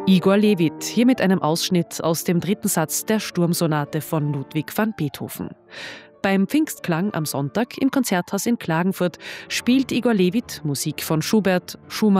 Igor Levit, hier mit einem Ausschnitt aus dem 3. Satz der Sturmsonate von Ludwig van Beethoven. Beim Pfingstklang am Sonntag im Konzerthaus in Klagenfurt spielt Igor Levit Musik von Schubert, Schumann